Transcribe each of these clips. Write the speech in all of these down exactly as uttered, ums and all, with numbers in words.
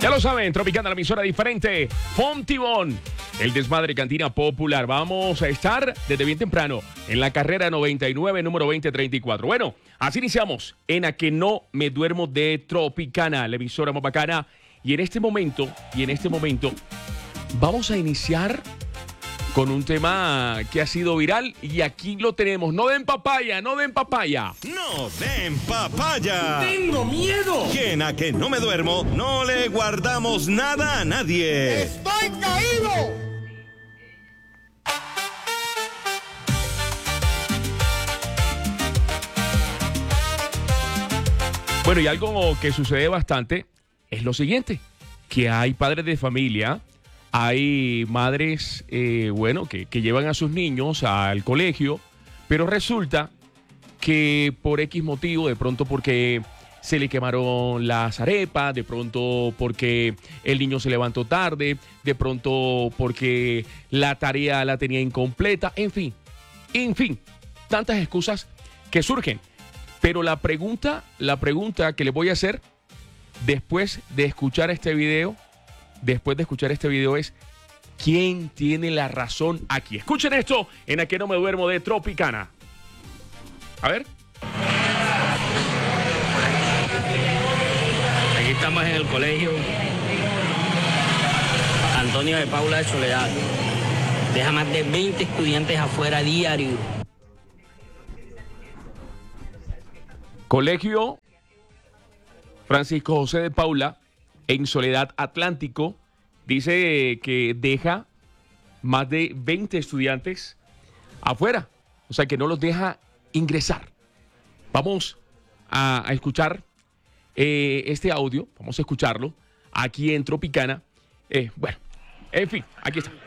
Ya lo saben, Tropicana, la emisora diferente. Fontibón, el desmadre cantina popular. Vamos a estar desde bien temprano en la carrera noventa y nueve, número veinte treinta y cuatro. Bueno, así iniciamos en A Que No Me Duermo de Tropicana, la emisora más bacana. Y en este momento, y en este momento, vamos a iniciar con un tema que ha sido viral y aquí lo tenemos. No den papaya, no den papaya. ¡No den papaya! ¡Tengo miedo! Que en A Que No Me Duermo no le guardamos nada a nadie. ¡Estoy caído! Bueno, y algo que sucede bastante es lo siguiente, que hay padres de familia, hay madres, eh, bueno, que, que llevan a sus niños al colegio, pero resulta que por X motivo, de pronto porque se le quemaron las arepas, de pronto porque el niño se levantó tarde, de pronto porque la tarea la tenía incompleta, en fin, en fin, tantas excusas que surgen. Pero la pregunta, la pregunta que les voy a hacer después de escuchar este video, después de escuchar este video es ¿quién tiene la razón aquí? Escuchen esto en A Que No Me Duermo de Tropicana. A ver. Aquí estamos en el colegio Antonio de Paula de Soledad. Deja más de veinte estudiantes afuera diario. Colegio Francisco José de Paula en Soledad Atlántico. Dice que deja más de veinte estudiantes afuera. O sea que no los deja ingresar. Vamos a, a escuchar eh, este audio. Vamos a escucharlo aquí en Tropicana. Eh, bueno, en fin, aquí está.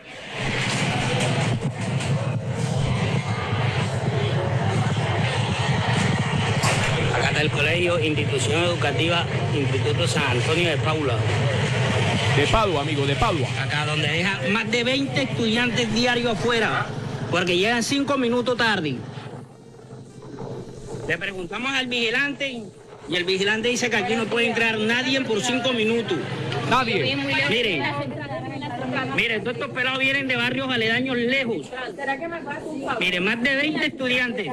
Acá está el colegio, institución educativa, Instituto San Antonio de Paula. De Padua, amigo, de Padua. Acá donde deja más de veinte estudiantes diarios afuera, porque llegan cinco minutos tarde. Le preguntamos al vigilante y el vigilante dice que aquí no puede entrar nadie por cinco minutos. Nadie. Miren, miren, todos estos pelados vienen de barrios aledaños lejos. Miren, más de veinte estudiantes.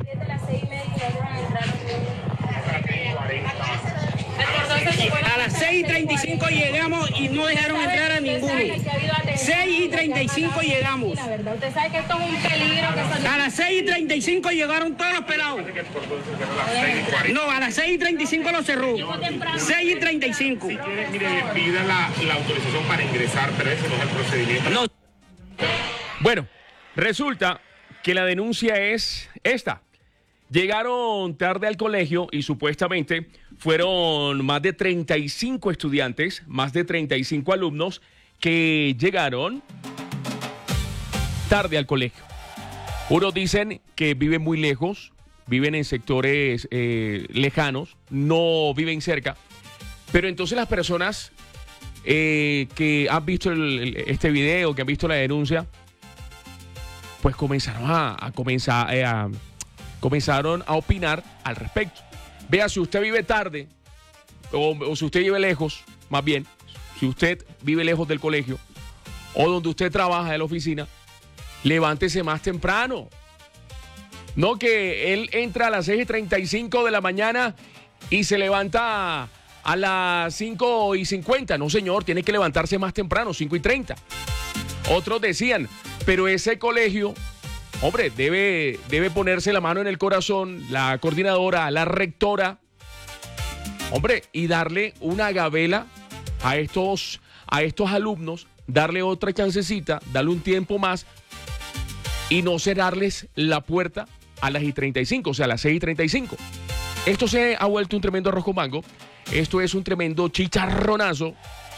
A las seis y treinta y cinco llegamos y no dejaron entrar a ninguno. seis y treinta y cinco llegamos. Usted sabe que esto es un peligro. A las seis y treinta y cinco llegaron todos los pelados. No, a las seis y treinta y cinco lo cerró. seis y treinta y cinco. Si quiere, mire, pida la, la autorización para ingresar, pero ese no es el procedimiento. No. Bueno, resulta que la denuncia es esta. Llegaron tarde al colegio y supuestamente fueron más de treinta y cinco estudiantes, más de treinta y cinco alumnos que llegaron tarde al colegio. Unos dicen que viven muy lejos, viven en sectores eh, lejanos, no viven cerca, pero entonces las personas eh, que han visto el, el, este video, que han visto la denuncia, pues comenzaron a, a comenzar eh, a... comenzaron a opinar al respecto. Vea, si usted vive tarde, o, o si usted vive lejos, más bien, si usted vive lejos del colegio, o donde usted trabaja en la oficina, levántese más temprano. No que él entra a las seis y treinta y cinco de la mañana y se levanta a las cinco y cincuenta. No, señor, tiene que levantarse más temprano, cinco y treinta. Otros decían, pero ese colegio... Hombre, debe, debe ponerse la mano en el corazón la coordinadora, la rectora, hombre, y darle una gabela a estos, a estos alumnos, darle otra chancecita, darle un tiempo más y no cerrarles la puerta a las y treinta y cinco, o sea, a las seis y treinta y cinco. Esto se ha vuelto un tremendo arroz con mango, esto es un tremendo chicharronazo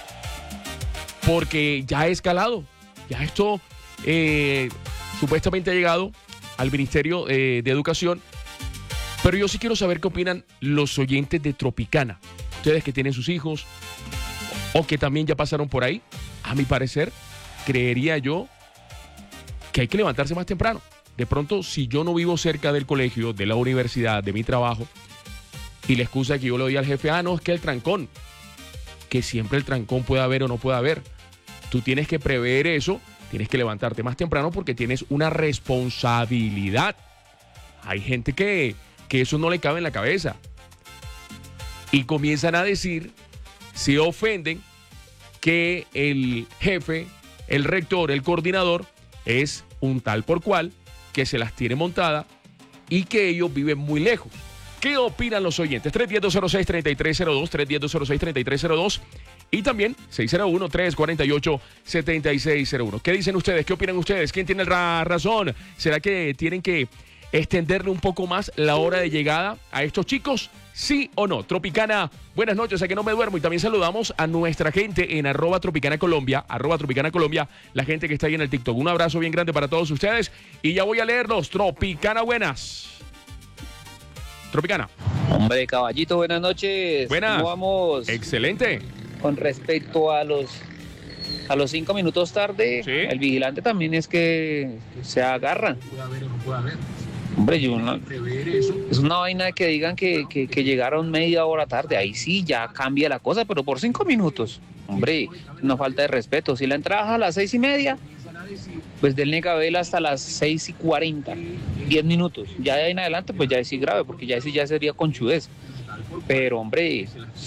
porque ya ha escalado, ya esto... Eh, supuestamente ha llegado al Ministerio eh, de Educación, pero yo sí quiero saber qué opinan los oyentes de Tropicana. Ustedes que tienen sus hijos o que también ya pasaron por ahí, a mi parecer, creería yo que hay que levantarse más temprano. De pronto, si yo no vivo cerca del colegio, de la universidad, de mi trabajo, y la excusa que yo le doy al jefe, ah, no, es que el trancón. que siempre el trancón pueda haber o no pueda haber. Tú tienes que prever eso, tienes que levantarte más temprano porque tienes una responsabilidad. Hay gente que, que eso no le cabe en la cabeza. Y comienzan a decir, se ofenden, que el jefe, el rector, el coordinador es un tal por cual, que se las tiene montada y que ellos viven muy lejos. ¿Qué opinan los oyentes? tres uno cero, dos cero seis, tres tres cero dos, tres uno cero, dos cero seis, tres tres cero dos y también seis cero uno, tres cuatro ocho, siete seis cero uno. ¿Qué dicen ustedes? ¿Qué opinan ustedes? ¿Quién tiene la razón? ¿Será que tienen que extenderle un poco más la hora de llegada a estos chicos? ¿Sí o no? Tropicana, buenas noches, a que no me duermo. Y también saludamos a nuestra gente en arroba Tropicana Colombia, arroba Tropicana Colombia, la gente que está ahí en el TikTok. Un abrazo bien grande para todos ustedes y ya voy a leerlos. Tropicana, buenas. Tropicana. Hombre, caballito, buenas noches. Buenas. ¿Cómo vamos? Excelente. Con respecto a los a los cinco minutos tarde, ¿Sí? El vigilante también es que se agarra. Hombre, yo no, es una vaina de que digan que, que, que llegaron media hora tarde. Ahí sí ya cambia la cosa, pero por cinco minutos. Hombre, una falta de respeto. Si la entrada es a las seis y media, pues del Negabela hasta las seis y cuarenta, diez minutos. Ya de ahí en adelante, pues ya es sí grave, porque ya sí ya sería conchudez. Pero, hombre,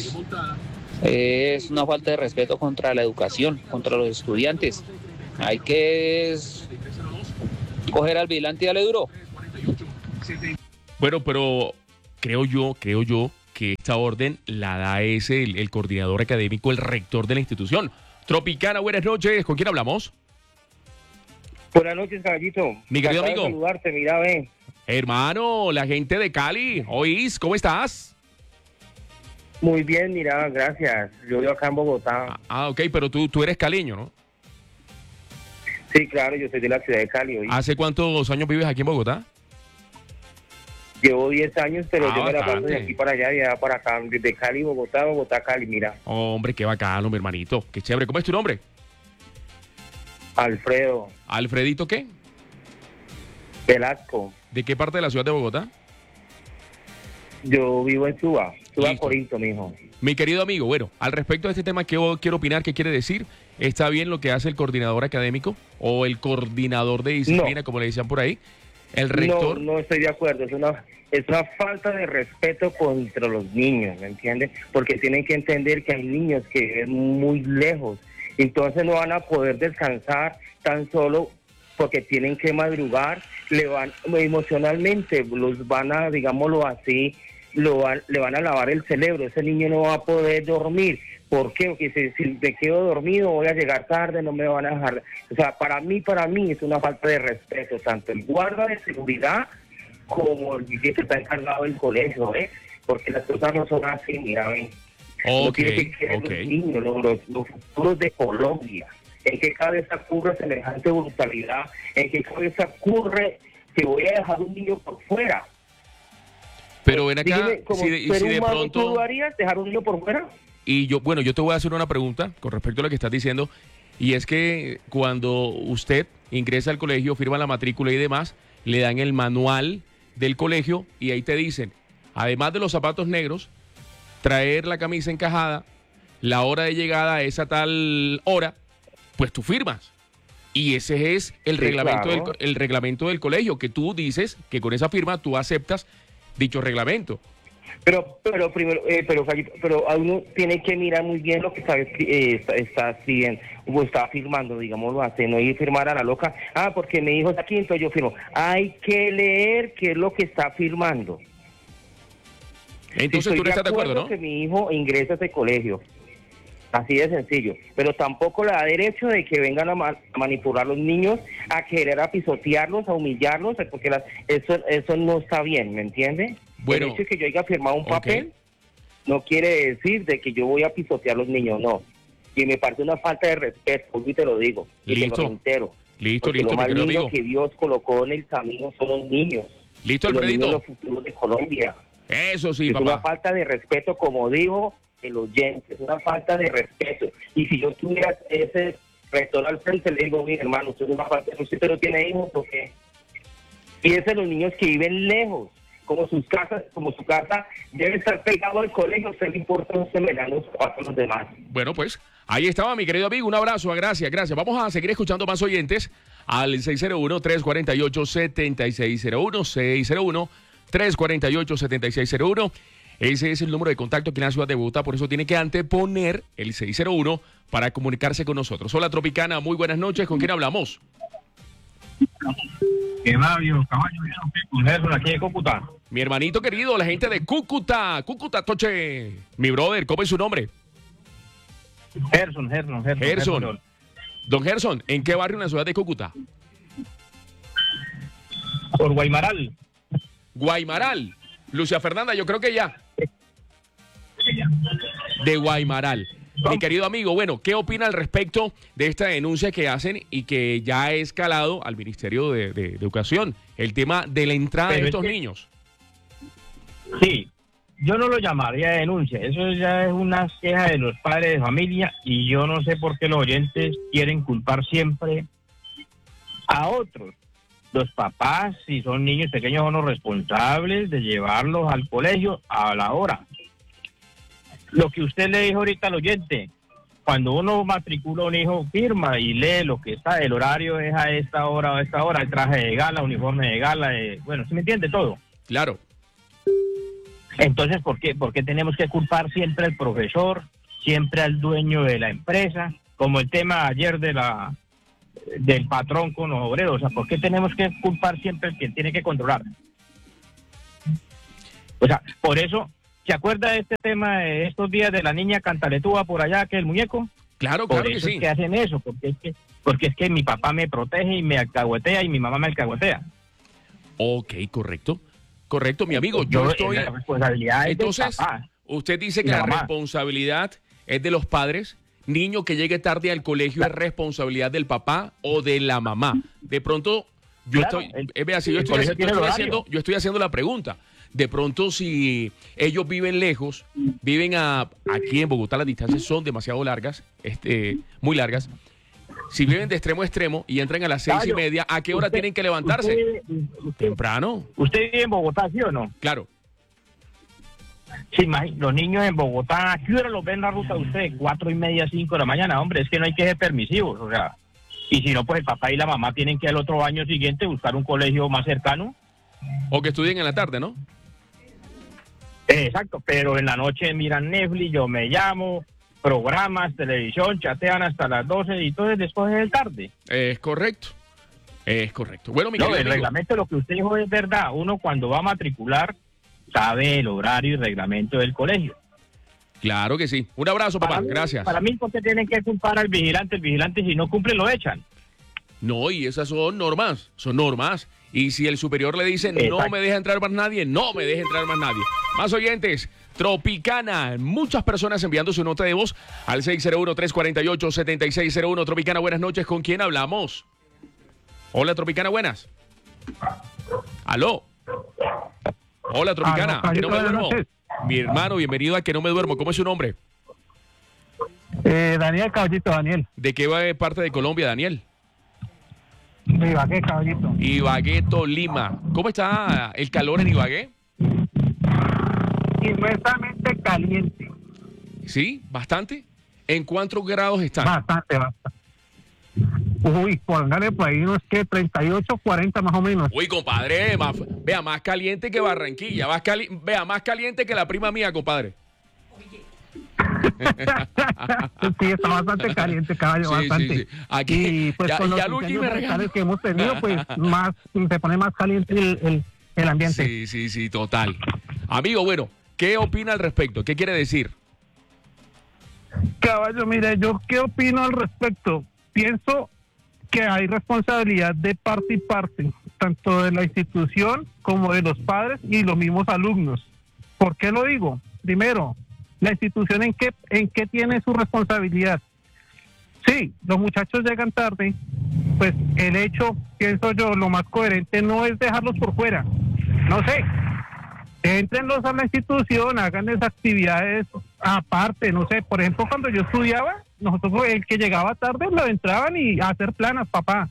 es una falta de respeto contra la educación, contra los estudiantes. Hay que es, coger al vigilante y darle duro. Bueno, pero creo yo, creo yo que esta orden la da ese, el, el coordinador académico, el rector de la institución. Tropicana, buenas noches. ¿Con quién hablamos? Buenas noches, caballito. Mi querido Acabo de amigo. saludarte, mira, ven. Hermano, la gente de Cali. ¿Oís? ¿Cómo estás? Muy bien, mira, gracias. Yo vivo acá en Bogotá. Ah, ah, ok, pero tú, tú eres caleño, ¿no? Sí, claro, yo soy de la ciudad de Cali. ¿oí? ¿Hace cuántos años vives aquí en Bogotá? Llevo diez años, pero Ah, yo me la paso bastante. de aquí para allá y de allá para acá. Desde Cali, Bogotá, Bogotá, Cali, mira. Hombre, qué bacano, mi hermanito. Qué chévere. ¿Cómo es tu nombre? Alfredo ¿Alfredito qué? Velasco. ¿De qué parte de la ciudad de Bogotá? Yo vivo en Suba, Suba, Listo. Corinto, mijo. Mi querido amigo, bueno, al respecto de este tema, ¿qué quiero opinar? ¿Qué quiere decir? ¿Está bien lo que hace el coordinador académico o el coordinador de disciplina, No. como le decían por ahí? El rector. No, no estoy de acuerdo. Es una, es una falta de respeto contra los niños, ¿me entiendes? Porque tienen que entender que hay niños que viven muy lejos. Entonces no van a poder descansar tan solo porque tienen que madrugar. Le van emocionalmente, los van a, digámoslo así, lo van, le van a lavar el cerebro. Ese niño no va a poder dormir. ¿Por qué? Porque si, si me quedo dormido voy a llegar tarde, no me van a dejar. O sea, para mí, para mí es una falta de respeto, tanto el guarda de seguridad como el que está encargado del colegio, ¿eh? Porque las cosas no son así, mira, ven. No Ok, tiene que querer ok. los niños, los, los, los futuros de Colombia. ¿En qué cabeza ocurre semejante brutalidad? ¿En qué cabeza ocurre que voy a dejar un niño por fuera? Pero ven acá, Dígame, como si de, y ser si de humano, ¿tú pronto... lo harías, dejar un niño por fuera? Y yo, bueno, yo te voy a hacer una pregunta con respecto a lo que estás diciendo, y es que cuando usted ingresa al colegio, firma la matrícula y demás, le dan el manual del colegio y ahí te dicen, además de los zapatos negros, traer la camisa encajada, la hora de llegada a esa tal hora, pues tú firmas. Y ese es el, Sí, reglamento, claro. del, el reglamento del colegio, que tú dices que con esa firma tú aceptas dicho reglamento. Pero, pero primero, eh, pero, Fallito, pero a uno tiene que mirar muy bien lo que está, escri- eh, está, está escribiendo, o está firmando, digámoslo así, no ir a firmar a la loca, ah, porque mi hijo está aquí, entonces yo firmo. Hay que leer qué es lo que está firmando. Entonces Si tú no estoy estás de acuerdo, ¿no? que mi hijo ingrese a ese colegio, así de sencillo, pero tampoco le da derecho de que vengan a, ma- a manipular a los niños, a querer a pisotearlos, a humillarlos, porque las, eso, eso no está bien, ¿me entiende? Bueno, el hecho de que yo haya firmado un ok. papel no quiere decir de que yo voy a pisotear a los niños, no. Y me parece una falta de respeto, y te lo digo, y te Listo. lo reitero. Listo, Porque listo, lo mi más querido lindo amigo. que Dios colocó en el camino son los niños. Listo, Y los niños Alfredito. los futuros de Colombia. Eso sí, Es una papá. falta de respeto, como dijo el oyente, es una falta de respeto. Y si yo tuviera ese rector al frente, le digo, mire, hermano, usted es una falta de respeto, pero tiene hijos, ¿por qué? Y es de los niños que viven lejos, como sus casas, como su casa debe estar pegado al colegio, se le importa un semejanos a los demás. Bueno, pues ahí estaba mi querido amigo, un abrazo, gracias, gracias. Vamos a seguir escuchando más oyentes al seis cero uno, tres cuatro ocho, siete seis cero uno, seis cero uno, tres cuatro ocho, siete seis cero uno. Ese es el número de contacto aquí en la ciudad de Bogotá, por eso tiene que anteponer el seis cero uno para comunicarse con nosotros. Hola Tropicana, muy buenas noches, ¿con quién hablamos? ¿Qué Mario, caballo, con Gerson aquí de Cúcuta? Mi hermanito querido, la gente de Cúcuta, Cúcuta, Toche. Mi brother, ¿cómo es su nombre? Gerson, Gerson, Gerson. Gerson. Don Gerson, ¿en qué barrio en la ciudad de Cúcuta? Por Guaymaral. Guaymaral. Lucia Fernanda, yo creo que ya. De Guaymaral. Mi querido amigo, bueno, ¿qué opina al respecto de esta denuncia que hacen y que ya ha escalado al Ministerio de, de, de Educación? El tema de la entrada Pero de estos es que, niños. Sí, yo no lo llamaría denuncia, eso ya es una queja de los padres de familia y yo no sé por qué los oyentes quieren culpar siempre a otros. Los papás, si son niños pequeños, son los responsables de llevarlos al colegio a la hora. Lo que usted le dijo ahorita al oyente, cuando uno matricula a un hijo, firma y lee lo que está, el horario es a esta hora o a esta hora, el traje de gala, uniforme de gala, eh, bueno, ¿se me entiende todo? Claro. Entonces, ¿por qué, ¿por qué tenemos que culpar siempre al profesor, siempre al dueño de la empresa, como el tema ayer de la del patrón con los obreros? O sea, ¿por qué tenemos que culpar siempre al que tiene que controlar? O sea, por eso... ¿Se acuerda de este tema de estos días de la niña cantaletúa por allá, que el muñeco? Claro, por claro eso que sí. Es que hacen eso, porque es que, porque es que mi papá me protege y me alcahuetea y mi mamá me alcahuetea. Ok, correcto. Correcto, mi amigo. Yo, yo estoy... La responsabilidad es Entonces, del papá. Usted dice que la la mamá. responsabilidad es de los padres. Niño que llegue tarde al colegio es responsabilidad del papá o de la mamá. De pronto, yo Claro, estoy... el- eh, vea, si yo el estoy, colegio yo tiene el estoy horario. haciendo, yo estoy haciendo la pregunta. De pronto, si ellos viven lejos, viven a, aquí en Bogotá, las distancias son demasiado largas, este, muy largas. Si viven de extremo a extremo y entran a las seis y Gallo, media, ¿a qué hora usted- tienen que levantarse? Usted, usted, Temprano, usted vive en Bogotá, ¿sí o no? claro. Sí, imagi- los niños en Bogotá, ¿a qué hora los ven en la ruta de usted? Cuatro y media, cinco de la mañana. Hombre, es que no hay que ser permisivos, o sea. Y si no, pues el papá y la mamá tienen que al otro año siguiente buscar un colegio más cercano. O que estudien en la tarde, ¿no? Exacto, pero en la noche miran Netflix, yo me llamo, programas, televisión, chatean hasta las doce y entonces después es el tarde. Es correcto. Es correcto. Bueno, mi No, querido el amigo, reglamento, lo que usted dijo es verdad. Uno cuando va a matricular sabe el horario y reglamento del colegio. claro que sí. Un abrazo, papá. Para mí- Gracias. Para mí, ¿por qué tienen que culpar al vigilante? El vigilante, si no cumple, lo echan. No, y esas son normas, son normas. Y si el superior le dice, no Exacto. me deja entrar más nadie, no me deja entrar más nadie. Más oyentes, Tropicana, muchas personas enviando su nota de voz al seis cero uno, tres cuatro ocho, siete seis cero uno. Tropicana, buenas noches, ¿con quién hablamos? Hola, Tropicana, buenas. Aló. Hola, Tropicana, Aló, ¿a que no me buenas duermo? noches. Mi hermano, bienvenido a Que No Me Duermo. ¿Cómo es su nombre? Eh, Daniel Caballito, Daniel. ¿De qué va de parte de Colombia, Daniel? De Ibagué, Caballito. Ibagué, Tolima. ¿Cómo está el calor en Ibagué? Inmensamente caliente. ¿Sí? ¿Bastante? ¿En cuántos grados están? Bastante, bastante. Uy, póngale por ahí unos que treinta y ocho, cuarenta más o menos. Uy, compadre, más, vea, más caliente que Barranquilla, más cali vea, más caliente que la prima mía, compadre. Sí, está bastante caliente, caballo, Sí, bastante. sí, sí. Aquí, y pues ya- con los ya Luqui incendios me forestales regañó. que hemos tenido, pues más se pone más caliente el, el, el ambiente. Sí, sí, sí, total. Amigo, bueno, ¿qué opina al respecto? ¿Qué quiere decir? Caballo, mire, yo qué opino al respecto. Pienso que hay responsabilidad de parte y parte, tanto de la institución como de los padres y los mismos alumnos. ¿Por qué lo digo? Primero, la institución en qué, en qué tiene su responsabilidad. Sí, los muchachos llegan tarde, pues el hecho, pienso yo, lo más coherente no es dejarlos por fuera. No sé, éntrenlos a la institución, háganles actividades aparte, no sé, por ejemplo, cuando yo estudiaba, nosotros el que llegaba tarde lo entraban y a hacer planas, papá,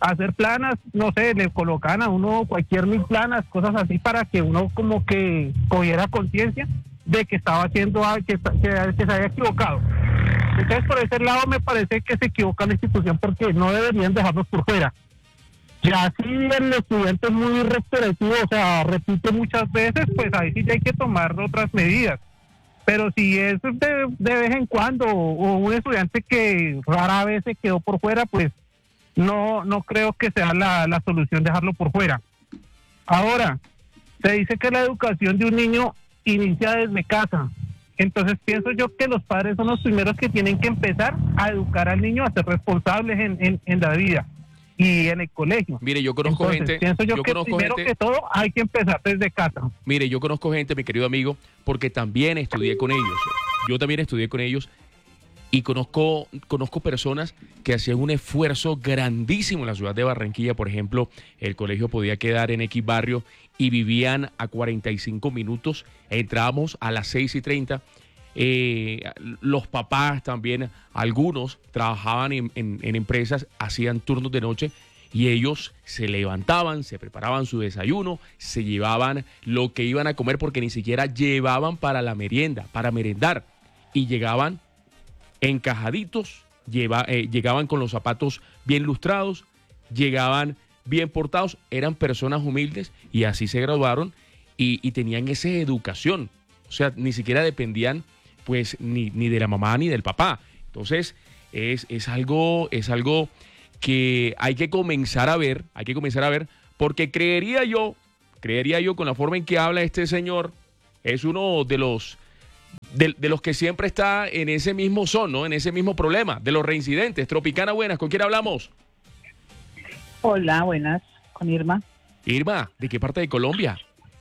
hacer planas, no sé, le colocan a uno cualquier mil planas, cosas así, para que uno como que cogiera conciencia de que estaba haciendo algo, que, que, que se había equivocado. Entonces, por ese lado me parece que se equivoca la institución, porque no deberían dejarnos por fuera. Ya si el estudiante es muy reiterativo, o sea, repite muchas veces, pues ahí sí hay que tomar otras medidas. Pero si es de, de vez en cuando, o un estudiante que rara vez se quedó por fuera, pues no no creo que sea la, la solución dejarlo por fuera. Ahora, se dice que la educación de un niño inicia desde casa. Entonces pienso yo que los padres son los primeros que tienen que empezar a educar al niño a ser responsables en, en, en la vida y en el colegio. Mire, yo conozco Entonces, gente... pienso yo, yo que conozco primero gente, que todo hay que empezar desde casa. Mire, yo conozco gente, mi querido amigo, porque también estudié con ellos. Yo también estudié con ellos y conozco, conozco personas que hacían un esfuerzo grandísimo en la ciudad de Barranquilla. Por ejemplo, el colegio podía quedar en X barrio y vivían a cuarenta y cinco minutos. Entrábamos a las seis y treinta. Eh, los papás también, algunos trabajaban en, en, en empresas, hacían turnos de noche y ellos se levantaban, se preparaban su desayuno, se llevaban lo que iban a comer, porque ni siquiera llevaban para la merienda, para merendar, y llegaban encajaditos, lleva, eh, llegaban con los zapatos bien lustrados, llegaban bien portados, eran personas humildes y así se graduaron y, y tenían esa educación. O sea, ni siquiera dependían pues ni, ni de la mamá ni del papá. Entonces es, es algo, es algo que hay que comenzar a ver, hay que comenzar a ver, porque creería yo, creería yo con la forma en que habla este señor, es uno de los de, de los que siempre está en ese mismo son, ¿no? En ese mismo problema, de los reincidentes. Tropicana, buenas, ¿con quién hablamos? Hola, buenas, con Irma. Irma, ¿de qué parte de Colombia?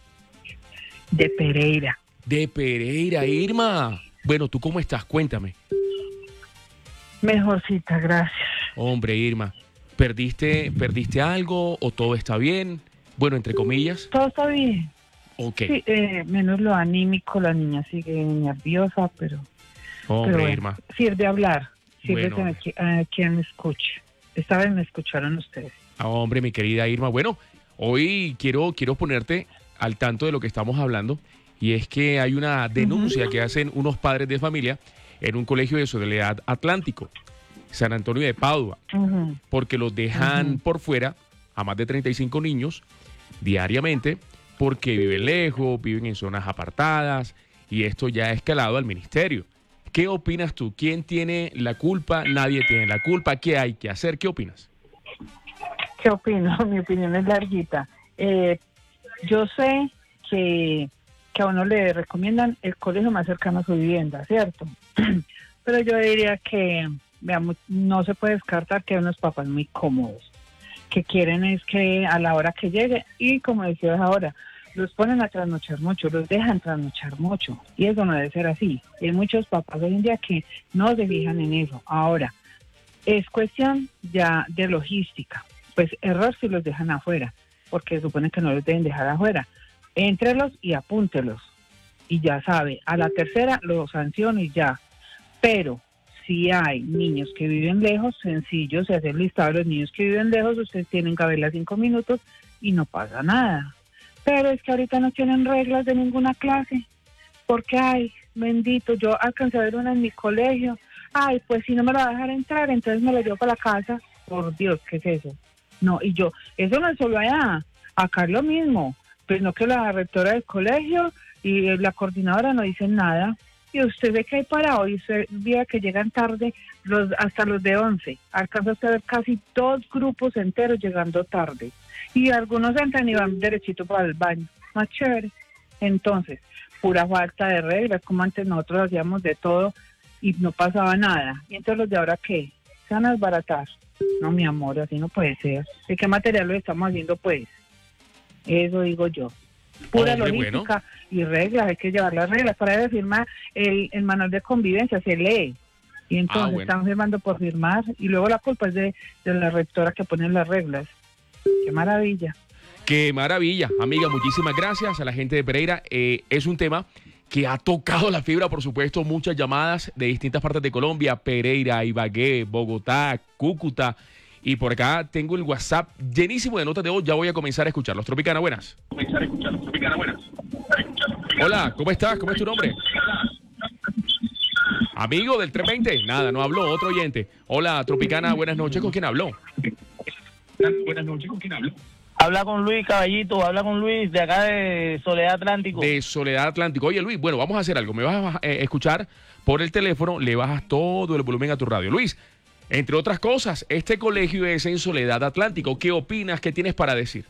De Pereira. De Pereira, Irma. Bueno, ¿tú cómo estás? Cuéntame. Mejorcita, gracias. Hombre, Irma, ¿perdiste, ¿perdiste algo o todo está bien? Bueno, entre comillas. Todo está bien. Ok. Sí, eh, menos lo anímico, la niña sigue nerviosa, pero... Hombre, pero bueno, Irma. sirve hablar, sirve Bueno. que a quien me escuche. Esta vez me escucharon ustedes. Ah, hombre, mi querida Irma. Bueno, hoy quiero, quiero ponerte al tanto de lo que estamos hablando, y es que hay una denuncia uh-huh. que hacen unos padres de familia en un colegio de Soledad Atlántico, San Antonio de Padua, uh-huh. porque los dejan uh-huh. por fuera a más de treinta y cinco niños diariamente, porque viven lejos, viven en zonas apartadas, y esto ya ha escalado al ministerio. ¿Qué opinas tú? ¿Quién tiene la culpa? ¿Nadie tiene la culpa? ¿Qué hay que hacer? ¿Qué opinas? ¿Qué opino? Mi opinión es larguita. Eh, yo sé que, que a uno le recomiendan el colegio más cercano a su vivienda, ¿cierto? Pero yo diría que, veamos, no se puede descartar que hay unos papás muy cómodos, que quieren es que a la hora que llegue, y como decías ahora, los ponen a trasnochar mucho, los dejan trasnochar mucho, y eso no debe ser así. Y hay muchos papás hoy en día que no se fijan en eso. Ahora, es cuestión ya de logística. Pues error si los dejan afuera, porque se supone que no los deben dejar afuera. Éntrelos y apúntelos, y ya sabe, a la tercera los sanciono y ya. Pero si hay niños que viven lejos, sencillo, se hace el listado de los niños que viven lejos, ustedes tienen que verla cinco minutos y no pasa nada. Pero es que ahorita no tienen reglas de ninguna clase, porque, ay, bendito, yo alcancé a ver una en mi colegio, ay, pues si no me la va a dejar entrar, entonces me la llevo para la casa. Por Dios, ¿qué es eso? No, y yo, eso no es solo allá, acá es lo mismo, pues no, que la rectora del colegio y la coordinadora no dicen nada, y usted ve que hay parado, y usted ve que llegan tarde los hasta los de once, alcanza a ver casi dos grupos enteros llegando tarde, y algunos entran y van derechito para el baño, más chévere. Entonces, pura falta de reglas, como antes nosotros hacíamos de todo y no pasaba nada. Y entonces los de ahora, ¿qué? ¿Se van a desbaratar? No, mi amor, así no puede ser. ¿De qué material lo estamos haciendo, pues? Eso digo yo. Pura Hombre, logística bueno. y reglas, hay que llevar las reglas. Para de firmar el, el manual de convivencia, se lee. Y entonces ah, bueno. están firmando por firmar, y luego la culpa es de, de la rectora que pone las reglas. ¡Qué maravilla! ¡Qué maravilla! Amiga, muchísimas gracias a la gente de Pereira. Eh, es un tema que ha tocado la fibra, por supuesto, muchas llamadas de distintas partes de Colombia, Pereira, Ibagué, Bogotá, Cúcuta, Y por acá tengo el WhatsApp llenísimo de notas de voz. Ya voy a comenzar a escucharlos. Tropicana, buenas. Comenzar a escucharlos. Tropicana, buenas. Hola, ¿cómo estás? ¿Cómo es tu nombre? Amigo del trescientos veinte. Nada, no habló. Otro oyente. Hola, Tropicana, buenas noches. ¿Con quién habló? Buenas noches. ¿Con quién habló? Habla con Luis, caballito. Habla con Luis de acá de Soledad Atlántico. De Soledad Atlántico. Oye, Luis, bueno, vamos a hacer algo. Me vas a eh, escuchar por el teléfono. Le bajas todo el volumen a tu radio. Luis, entre otras cosas, este colegio es en Soledad Atlántico. ¿Qué opinas? ¿Qué tienes para decir?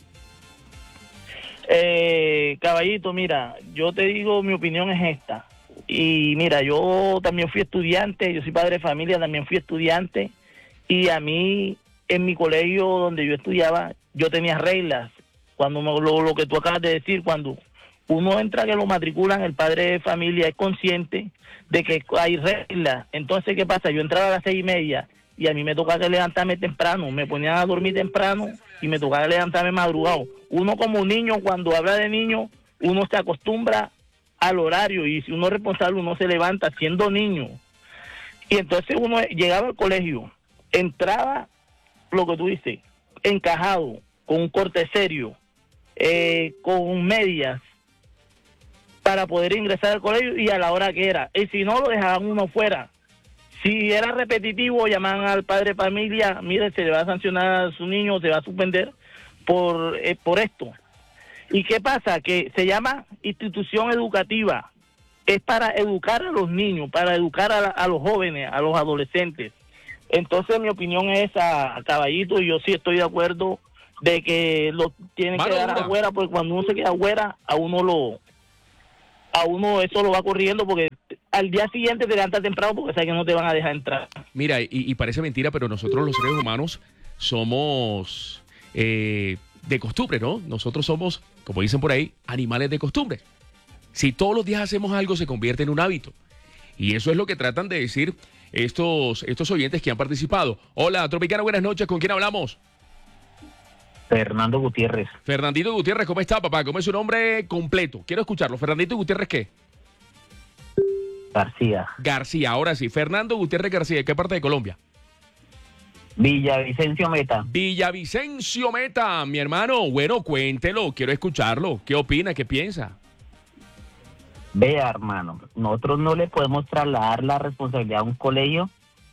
Eh, caballito, mira, yo te digo, mi opinión es esta. Y mira, yo también fui estudiante, yo soy padre de familia, también fui estudiante. Y a mí, en mi colegio donde yo estudiaba, yo tenía reglas. Cuando me, lo, lo que tú acabas de decir, cuando uno entra que lo matriculan, el padre de familia es consciente de que hay reglas. Entonces, ¿qué pasa? Yo entraba a las seis y media y a mí me tocaba levantarme temprano, me ponían a dormir temprano y me tocaba levantarme madrugado. Uno como niño, cuando habla de niño, uno se acostumbra al horario y si uno es responsable, uno se levanta siendo niño. Y entonces uno llegaba al colegio, entraba, lo que tú dices, encajado, con un corte serio, eh, con medias, para poder ingresar al colegio y a la hora que era. Y si no, lo dejaban uno fuera. Si era repetitivo, llamaban al padre de familia, mire, se le va a sancionar a su niño, se va a suspender por, eh, por esto. ¿Y qué pasa? Que se llama institución educativa. Es para educar a los niños, para educar a, la, a los jóvenes, a los adolescentes. Entonces mi opinión es a, a caballito, y yo sí estoy de acuerdo de que lo tienen que dar afuera, porque cuando uno se queda afuera, a uno lo... a uno eso lo va corriendo porque al día siguiente te levantas temprano porque sabes que no te van a dejar entrar. Mira, y, y parece mentira, pero nosotros los seres humanos somos eh, de costumbre, ¿no? Nosotros somos, como dicen por ahí, animales de costumbre. Si todos los días hacemos algo, se convierte en un hábito. Y eso es lo que tratan de decir estos, estos oyentes que han participado. Hola, Tropicana, buenas noches. ¿Con quién hablamos? Fernando Gutiérrez. Fernandito Gutiérrez, ¿cómo está, papá? ¿Cómo es su nombre completo? Quiero escucharlo. Fernandito Gutiérrez, ¿qué? García. García, ahora sí. Fernando Gutiérrez García, ¿de qué parte de Colombia? Villavicencio Meta. Villavicencio Meta, mi hermano. Bueno, cuéntelo, quiero escucharlo. ¿Qué opina? ¿Qué piensa? Vea, hermano, nosotros no le podemos trasladar la responsabilidad a un colegio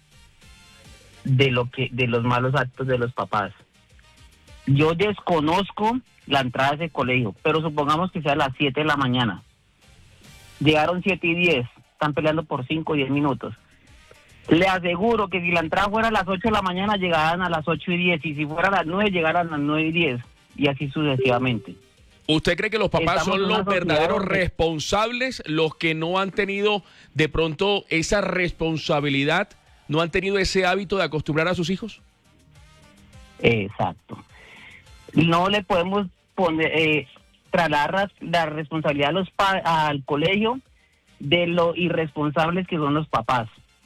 de lo que de los malos actos de los papás. Yo desconozco la entrada de ese colegio, pero supongamos que sea a las siete de la mañana. Llegaron siete y diez, están peleando por cinco o diez minutos. Le aseguro que si la entrada fuera a las ocho de la mañana, llegarán a las ocho y diez, y si fuera a las nueve, llegarán a las nueve y diez, y así sucesivamente. ¿Usted cree que los papás Estamos son los verdaderos donde... responsables, los que no han tenido de pronto esa responsabilidad, no han tenido ese hábito de acostumbrar a sus hijos? Exacto. No le podemos poner eh, trasladar la responsabilidad a los al colegio de lo irresponsables que son los papás.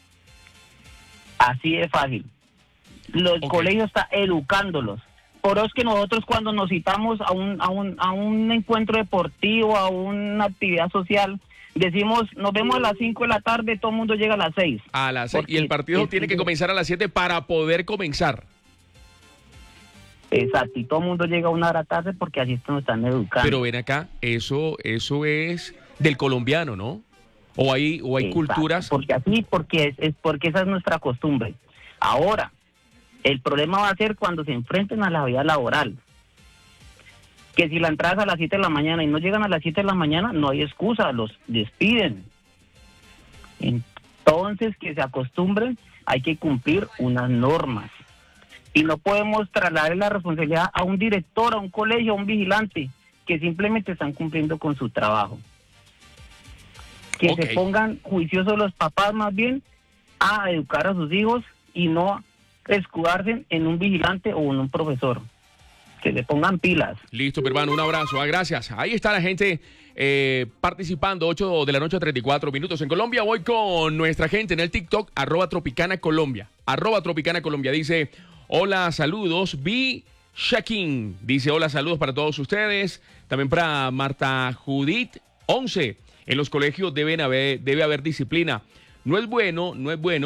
Así de fácil. Los Okay. colegios está educándolos. Por eso es que nosotros cuando nos citamos a un, a un, a un encuentro deportivo, a una actividad social, decimos, nos vemos a las cinco de la tarde, todo el mundo llega a las seis. A las seis. Y el partido tiene que comenzar a las siete para poder comenzar. Exacto, y todo el mundo llega a una hora tarde porque así nos están educando. Pero ven acá, eso, eso es del colombiano, ¿no? O hay, o hay Exacto, culturas. porque así, porque es, es porque esa es nuestra costumbre. Ahora, el problema va a ser cuando se enfrenten a la vida laboral. Que si la entrada es a las siete de la mañana y no llegan a las siete de la mañana, no hay excusa, los despiden. Entonces, que se acostumbren, hay que cumplir unas normas. Y no podemos trasladar la responsabilidad a un director, a un colegio, a un vigilante, que simplemente están cumpliendo con su trabajo. Que Ok. se pongan juiciosos los papás más bien a educar a sus hijos y no escudarse en un vigilante o en un profesor. Que le pongan pilas. Listo, mi hermano, un abrazo. Ah, gracias. Ahí está la gente eh, participando, ocho de la noche a treinta y cuatro minutos. En Colombia voy con nuestra gente en el TikTok, arroba Tropicana Colombia. Arroba Tropicana Colombia. Dice, hola, saludos. Vi Shakin. Dice, hola, saludos para todos ustedes. También para Marta Judith, once. En los colegios deben haber, debe haber disciplina. No es bueno, no es bueno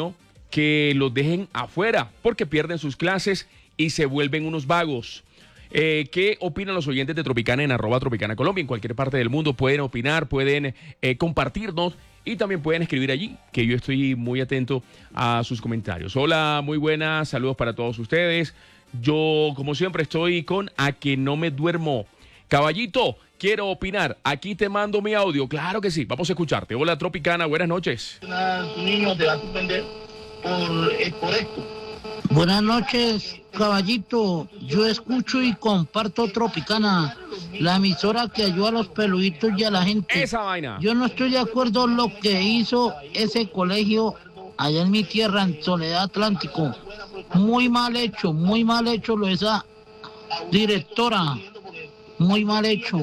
que los dejen afuera porque pierden sus clases y se vuelven unos vagos. Eh, ¿Qué opinan los oyentes de Tropicana en arroba Tropicana Colombia? En cualquier parte del mundo pueden opinar, pueden eh, compartirnos y también pueden escribir allí, que yo estoy muy atento a sus comentarios. Hola, muy buenas, saludos para todos ustedes. Yo, como siempre, estoy con A Que No Me Duermo. Caballito, quiero opinar. Aquí te mando mi audio. Claro que sí, vamos a escucharte. Hola, Tropicana, buenas noches. Tu niño te va a suspender por, eh, por esto. Buenas noches, caballito. Yo escucho y comparto Tropicana, la emisora que ayuda a los peluditos y a la gente. Esa vaina. Yo no estoy de acuerdo en lo que hizo ese colegio allá en mi tierra, en Soledad Atlántico. Muy mal hecho, muy mal hecho lo de esa directora. Muy mal hecho.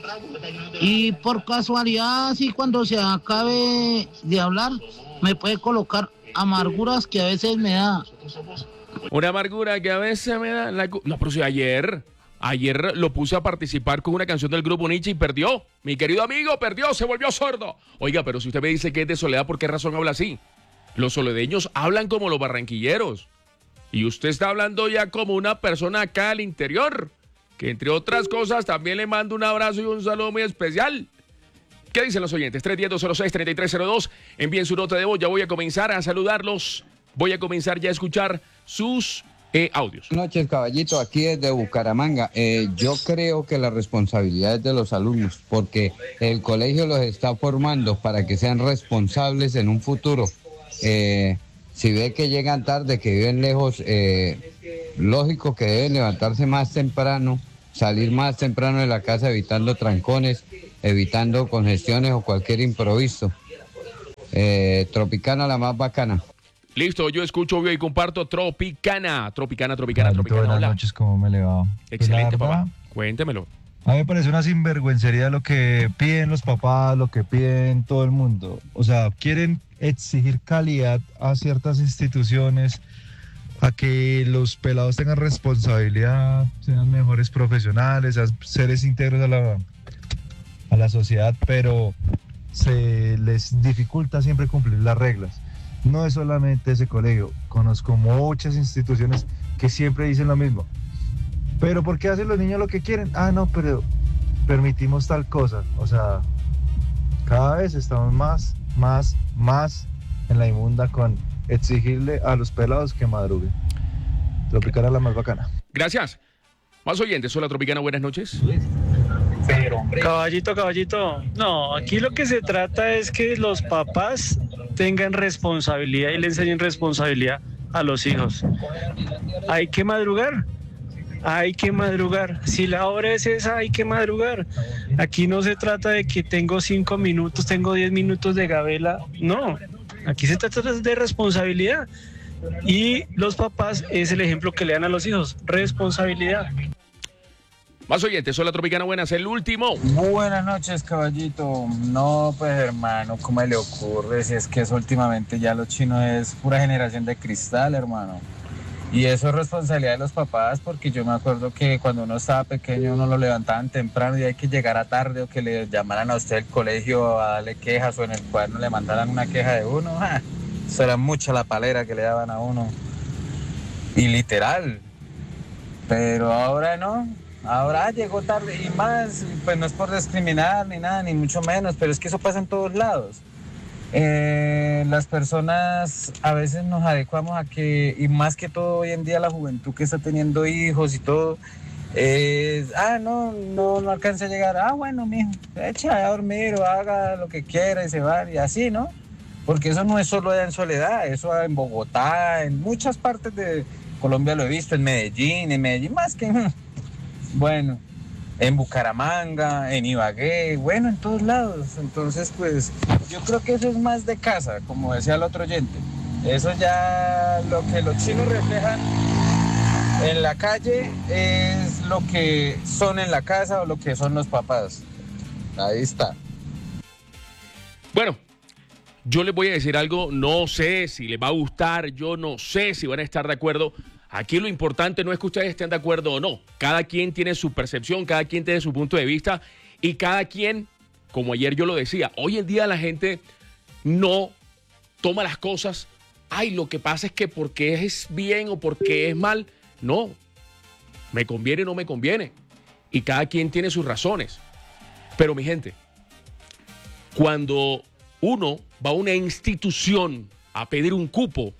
Y por casualidad, si cuando se acabe de hablar, me puede colocar amarguras que a veces me da. Una amargura que a veces me da... La... No, pero si ayer, ayer lo puse a participar con una canción del grupo Nietzsche y perdió. Mi querido amigo, perdió, se volvió sordo. Oiga, pero si usted me dice que es de Soledad, ¿por qué razón habla así? Los soledeños hablan como los barranquilleros. Y usted está hablando ya como una persona acá al interior, que entre otras cosas también le mando un abrazo y un saludo muy especial. ¿Qué dicen los oyentes? tres uno cero, dos cero seis, tres tres cero dos. Envíen su nota de voz. Ya voy a comenzar a saludarlos. Voy a comenzar ya a escuchar sus eh, audios. Buenas noches, caballito. Aquí desde Bucaramanga. Eh, yo creo que la responsabilidad es de los alumnos, porque el colegio los está formando para que sean responsables en un futuro. Eh, si ve que llegan tarde, que viven lejos, eh, lógico que deben levantarse más temprano, salir más temprano de la casa, evitando trancones, evitando congestiones o cualquier improviso. Eh, Tropicana, la más bacana. Listo, yo escucho y comparto Tropicana. Tropicana, Tropicana, Tropicana. Buenas Hola. noches, ¿cómo me le va? Excelente, Pues, papá. Cuéntemelo. A mí me parece una sinvergüencería lo que piden los papás, lo que piden todo el mundo. O sea, quieren exigir calidad a ciertas instituciones, a que los pelados tengan responsabilidad, sean mejores profesionales, sean seres íntegros a la, a la sociedad, pero se les dificulta siempre cumplir las reglas. No es solamente ese colegio, conozco muchas instituciones que siempre dicen lo mismo. Pero ¿por qué hacen los niños lo que quieren? Ah, no, pero permitimos tal cosa. O sea, cada vez estamos más, más, más en la inmunda con exigirle a los pelados que madruguen. Tropicana, la más bacana. Gracias. Más oyentes. Hola, Tropicana, buenas noches. Caballito, caballito. No, aquí lo que se trata es que los papás tengan responsabilidad y le enseñen responsabilidad a los hijos. Hay que madrugar. Hay que madrugar. Si la hora es esa, hay que madrugar. Aquí no se trata de que tengo cinco minutos, tengo diez minutos de gabela. No, aquí se trata de responsabilidad. Y los papás es el ejemplo que le dan a los hijos. Responsabilidad. Más oyentes, hola Tropicana, buenas, el último. Buenas noches, caballito. No, pues hermano, ¿cómo le ocurre? Si es que eso últimamente ya los chinos es pura generación de cristal, hermano. Y eso es responsabilidad de los papás, porque yo me acuerdo que cuando uno estaba pequeño uno lo levantaban temprano y hay que llegar a tarde, o que le llamaran a usted al colegio a darle quejas, o en el cuaderno le mandaran una queja de uno. ¡Ja! Eso era mucha la palera que le daban a uno. Y literal. Pero ahora no. Ahora llegó tarde y más, pues no es por discriminar ni nada, ni mucho menos, pero es que eso pasa en todos lados. Eh, las personas a veces nos adecuamos a que, y más que todo hoy en día la juventud que está teniendo hijos y todo, eh, ah, no, no, no alcancé a llegar, ah, bueno, mijo, echa a dormir o haga lo que quiera y se va, y así, ¿no? Porque eso no es solo allá en Soledad, eso en Bogotá, en muchas partes de Colombia lo he visto, en Medellín, en Medellín más que, bueno, en Bucaramanga, en Ibagué, bueno, en todos lados. Entonces, pues, yo creo que eso es más de casa, como decía el otro oyente. Eso ya, lo que los chinos reflejan en la calle es lo que son en la casa o lo que son los papás. Ahí está. Bueno, yo les voy a decir algo, no sé si les va a gustar, yo no sé si van a estar de acuerdo. Aquí lo importante no es que ustedes estén de acuerdo o no. Cada quien tiene su percepción, cada quien tiene su punto de vista y cada quien, como ayer yo lo decía, hoy en día la gente no toma las cosas ay, lo que pasa es que porque es bien o porque es mal. No, me conviene o no me conviene. Y cada quien tiene sus razones. Pero mi gente, cuando uno va a una institución a pedir un cupo,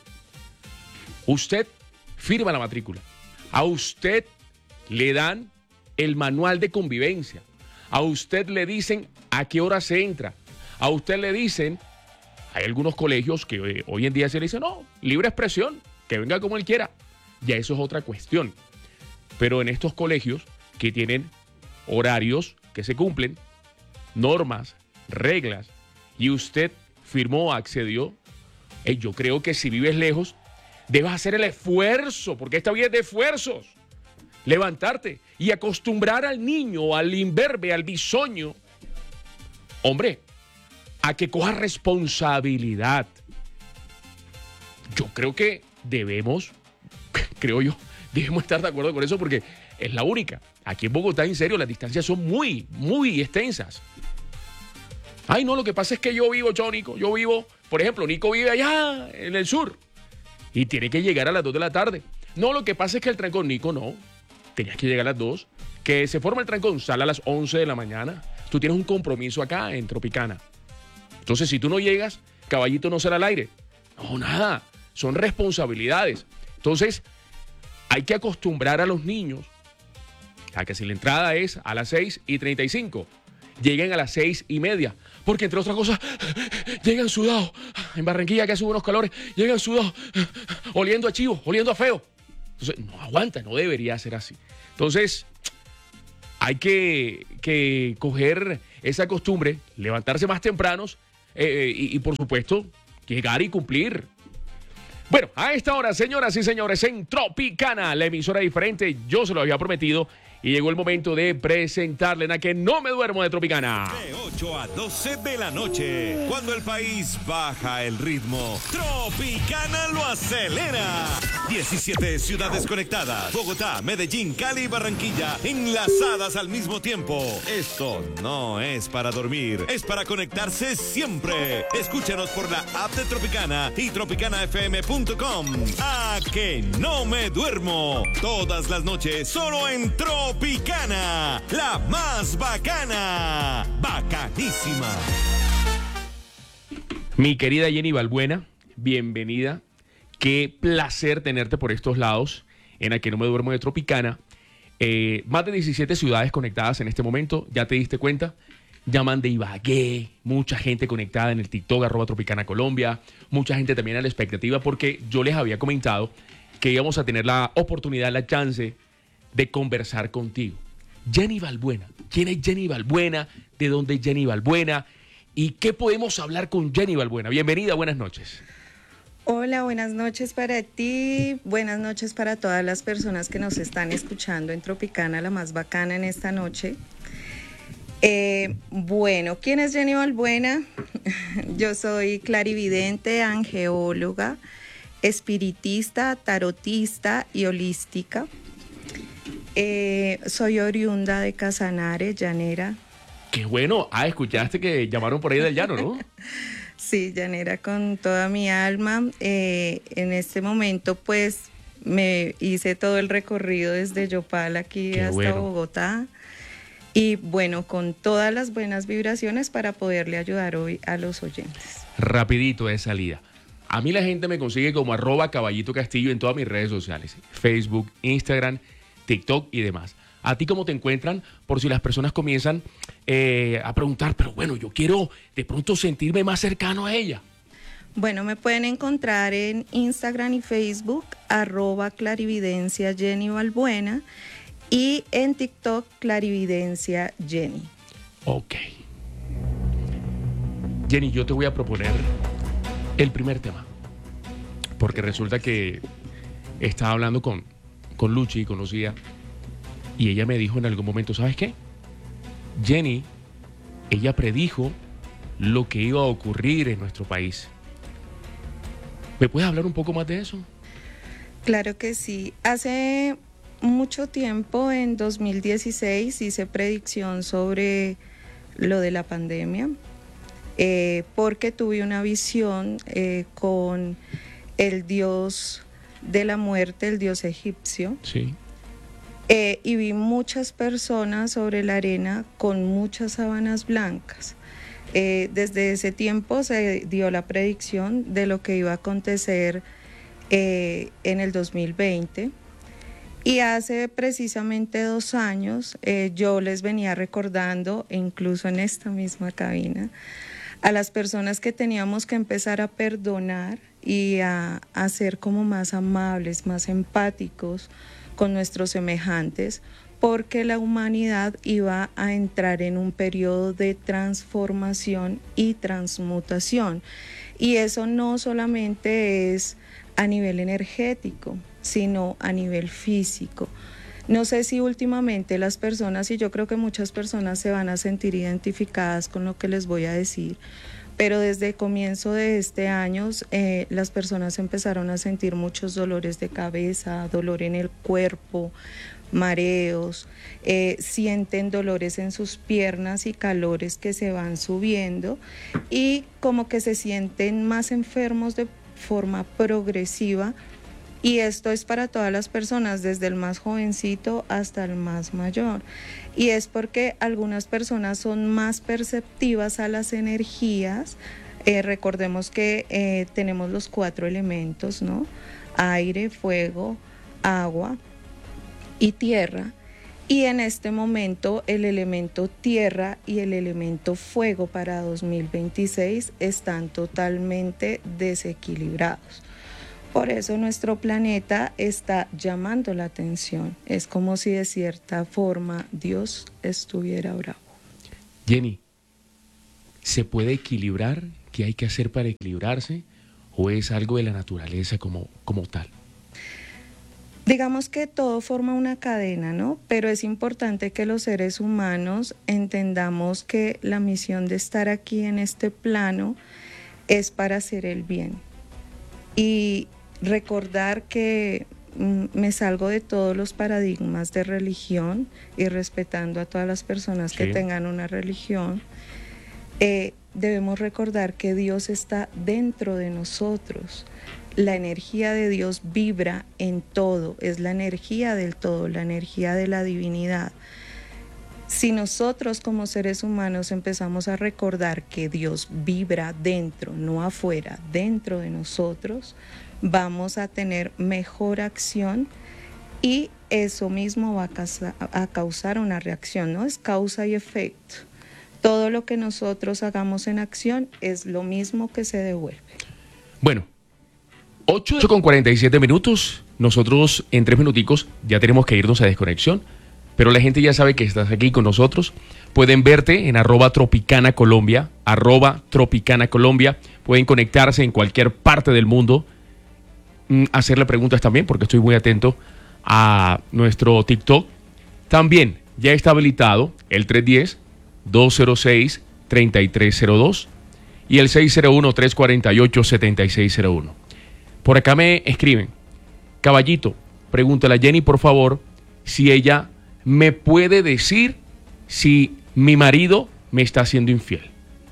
usted firma la matrícula. A usted le dan el manual de convivencia. A usted le dicen a qué hora se entra. A usted le dicen, hay algunos colegios que eh, hoy en día se le dicen, no, libre expresión, que venga como él quiera. Ya eso es otra cuestión. Pero en estos colegios que tienen horarios que se cumplen, normas, reglas, y usted firmó, accedió, eh, yo creo que si vives lejos, debes hacer el esfuerzo, porque esta vida es de esfuerzos. Levantarte y acostumbrar al niño, al imberbe, al bisoño, hombre, a que coja responsabilidad. Yo creo que debemos, creo yo, debemos estar de acuerdo con eso porque es la única. Aquí en Bogotá, en serio, las distancias son muy, muy extensas. Ay, no, lo que pasa es que yo vivo, yo, Nico, yo vivo, por ejemplo, Nico vive allá en el sur y tiene que llegar a las dos de la tarde. No, lo que pasa es que el trancón, Nico, no. Tenías que llegar a las dos. Que se forma el trancón, sale a las once de la mañana. Tú tienes un compromiso acá en Tropicana. Entonces, si tú no llegas, Caballito no será al aire. No, nada. Son responsabilidades. Entonces, hay que acostumbrar a los niños a que si la entrada es a las seis y treinta y cinco, lleguen a las seis y media. Porque, entre otras cosas, llegan sudados. En Barranquilla, que hace unos calores, llegan sudados, oliendo a chivo, oliendo a feo. Entonces, no aguanta, no debería ser así. Entonces, hay que, que coger esa costumbre, levantarse más tempranos eh, y, y, por supuesto, llegar y cumplir. Bueno, a esta hora, señoras y señores, en Tropicana, la emisora diferente, yo se lo había prometido y llegó el momento de presentarle en a que no me duermo de Tropicana. De ocho a doce de la noche, cuando el país baja el ritmo, Tropicana lo acelera. diecisiete ciudades conectadas, Bogotá, Medellín, Cali y Barranquilla, enlazadas al mismo tiempo. Esto no es para dormir, es para conectarse siempre. Escúchanos por la app de Tropicana y tropicana f m punto com. A que no me duermo, todas las noches, solo en Tropicana, la más bacana, bacanísima. Mi querida Jenny Balbuena, bienvenida. Qué placer tenerte por estos lados en A que no me duermo de Tropicana. Eh, más de diecisiete ciudades conectadas en este momento, ¿ya te diste cuenta? Llaman de Ibagué, mucha gente conectada en el TikTok, arroba Tropicana Colombia, mucha gente también a la expectativa porque yo les había comentado que íbamos a tener la oportunidad, la chance de conversar contigo. Jenny Balbuena, ¿quién es Jenny Balbuena? ¿De dónde es Jenny Balbuena? ¿Y qué podemos hablar con Jenny Balbuena? Bienvenida, buenas noches. Hola, buenas noches para ti, buenas noches para todas las personas que nos están escuchando en Tropicana, la más bacana en esta noche. Eh, bueno, ¿quién es Jenny Balbuena? Yo soy clarividente, angeóloga, espiritista, tarotista y holística. Eh, soy oriunda de Casanare, llanera. Qué bueno. Ah, escuchaste que llamaron por ahí del llano, ¿no? Sí, llanera con toda mi alma. Eh, en este momento, pues, me hice todo el recorrido desde Yopal aquí Qué hasta bueno. Bogotá. Y bueno, con todas las buenas vibraciones para poderle ayudar hoy a los oyentes. Rapidito de salida. A mí la gente me consigue como arroba Caballito Castillo en todas mis redes sociales. Facebook, Instagram, TikTok y demás. ¿A ti cómo te encuentran? Por si las personas comienzan eh, a preguntar, pero bueno, yo quiero de pronto sentirme más cercano a ella. Bueno, me pueden encontrar en Instagram y Facebook, arroba clarividencia Jenny Balbuena, y en TikTok, clarividencia Jenny. Ok. Jenny, yo te voy a proponer el primer tema, porque resulta que estaba hablando con, con Luchi, con Lucía, y ella me dijo en algún momento, ¿sabes qué? Jenny, ella predijo lo que iba a ocurrir en nuestro país. ¿Me puedes hablar un poco más de eso? Claro que sí. Hace mucho tiempo, en dos mil dieciséis, hice predicción sobre lo de la pandemia. eh, porque tuve una visión eh, con el dios de la muerte, el dios egipcio. Sí. Eh, y vi muchas personas sobre la arena con muchas sábanas blancas. Eh, desde ese tiempo se dio la predicción de lo que iba a acontecer eh, en el dos mil veinte. Y hace precisamente dos años eh, yo les venía recordando, incluso en esta misma cabina, a las personas que teníamos que empezar a perdonar y a, a ser como más amables, más empáticos con nuestros semejantes, porque la humanidad iba a entrar en un periodo de transformación y transmutación. Y eso no solamente es a nivel energético, sino a nivel físico. No sé si últimamente las personas, y yo creo que muchas personas se van a sentir identificadas con lo que les voy a decir, pero desde el comienzo de este año eh, las personas empezaron a sentir muchos dolores de cabeza, dolor en el cuerpo, mareos, eh, sienten dolores en sus piernas y calores que se van subiendo y como que se sienten más enfermos de forma progresiva. Y esto es para todas las personas, desde el más jovencito hasta el más mayor. Y es porque algunas personas son más perceptivas a las energías. Eh, recordemos que eh, tenemos los cuatro elementos, ¿no? Aire, fuego, agua y tierra. Y en este momento el elemento tierra y el elemento fuego para dos mil veintiséis están totalmente desequilibrados. Por eso nuestro planeta está llamando la atención. Es como si de cierta forma Dios estuviera bravo. Jenny, ¿se puede equilibrar? ¿Qué hay que hacer para equilibrarse? ¿O es algo de la naturaleza como, como tal? Digamos que todo forma una cadena, ¿no? Pero es importante que los seres humanos entendamos que la misión de estar aquí en este plano es para hacer el bien. Y recordar que mm, me salgo de todos los paradigmas de religión y respetando a todas las personas sí. que tengan una religión, eh, debemos recordar que Dios está dentro de nosotros. La energía de Dios vibra en todo, es la energía del todo, la energía de la divinidad. Si nosotros como seres humanos empezamos a recordar que Dios vibra dentro, no afuera, dentro de nosotros, vamos a tener mejor acción y eso mismo va a causar, a causar una reacción, ¿no? Es causa y efecto. Todo lo que nosotros hagamos en acción es lo mismo que se devuelve. Bueno, ocho con cuarenta y siete minutos. Nosotros en tres minuticos ya tenemos que irnos a desconexión. Pero la gente ya sabe que estás aquí con nosotros. Pueden verte en arroba Tropicana Colombia, arroba Tropicana Colombia. Pueden conectarse en cualquier parte del mundo. Hacerle preguntas también, porque estoy muy atento a nuestro TikTok. También ya está habilitado el tres uno cero, dos cero seis, tres tres cero dos y el seis cero uno, tres cuatro ocho, siete seis cero uno. Por acá me escriben: Caballito, pregúntale a Jenny, por favor, si ella me puede decir si mi marido me está haciendo infiel.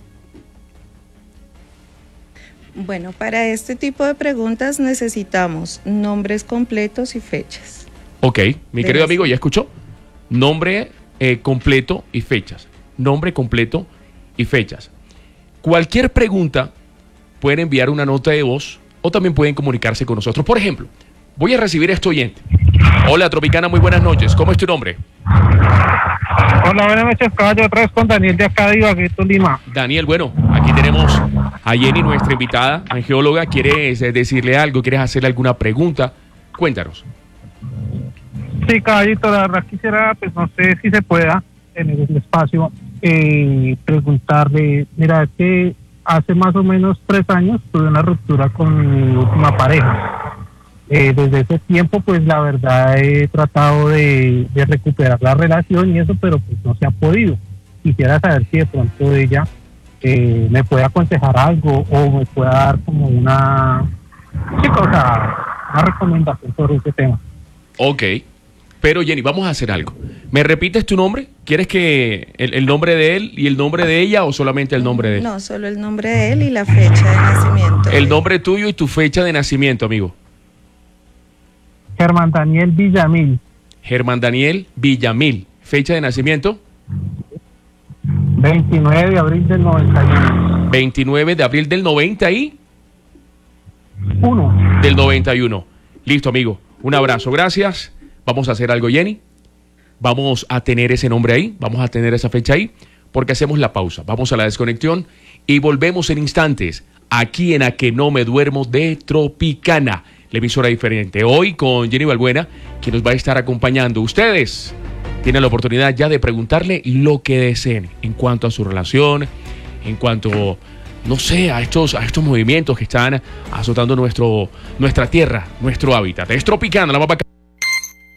Bueno, para este tipo de preguntas necesitamos nombres completos y fechas. Ok, mi querido amigo, ¿ya escuchó? Nombre eh, completo y fechas. Nombre completo y fechas. Cualquier pregunta pueden enviar una nota de voz o también pueden comunicarse con nosotros. Por ejemplo, voy a recibir a este oyente. Hola, Tropicana, muy buenas noches. ¿Cómo es tu nombre? Hola, buenas noches, caballo. Otra vez con Daniel de acá de Ibagué, Tolima. Daniel, bueno, aquí tenemos a Jenny, nuestra invitada, angeóloga. ¿Quieres decirle algo? ¿Quieres hacerle alguna pregunta? Cuéntanos. Sí, caballito, la verdad quisiera, pues no sé si se pueda, en el espacio, eh, preguntarle, mira, es que hace más o menos tres años tuve una ruptura con mi última pareja. Eh, desde ese tiempo, pues la verdad he tratado de, de recuperar la relación y eso, pero pues no se ha podido. Quisiera saber si de pronto ella eh, me puede aconsejar algo o me pueda dar como una, sí, o sea, una recomendación sobre ese tema. Ok. Pero Jenny, vamos a hacer algo. ¿Me repites tu nombre? ¿Quieres que el, el nombre de él y el nombre de ella o solamente el nombre de él? No, solo el nombre de él y la fecha de nacimiento. El nombre tuyo y tu fecha de nacimiento, amigo. Germán Daniel Villamil. Germán Daniel Villamil. Fecha de nacimiento. veintinueve de abril del noventa y uno. veintinueve de abril del noventa y uno. Del noventa y uno. Listo, amigo. Un abrazo. Gracias. Vamos a hacer algo, Jenny. Vamos a tener ese nombre ahí. Vamos a tener esa fecha ahí. Porque hacemos la pausa. Vamos a la desconexión y volvemos en instantes. Aquí en A Que No Me Duermo de Tropicana. La emisora diferente. Hoy con Jenny Balbuena, quien nos va a estar acompañando. Ustedes tienen la oportunidad ya de preguntarle lo que deseen en cuanto a su relación, en cuanto, no sé, a estos, a estos movimientos que están azotando nuestro, nuestra tierra, nuestro hábitat. Es Tropicana, la más bacana.